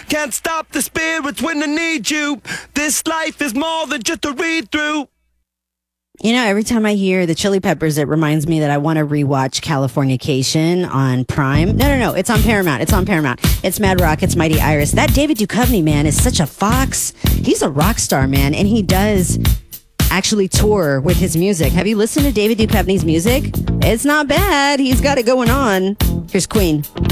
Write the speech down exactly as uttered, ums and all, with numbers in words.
Can't stop the spirits when I need you. This life is more than just a read through. You know, every time I hear the Chili Peppers, it reminds me that I want to rewatch Californication on Prime. No, no, no. It's on Paramount. It's on Paramount. It's Mad Rock. It's Mighty Iris. That David Duchovny, man, is such a fox. He's a rock star, man. And he does actually tour with his music. Have you listened to David Duchovny's music? It's not bad. He's got it going on. Here's Queen.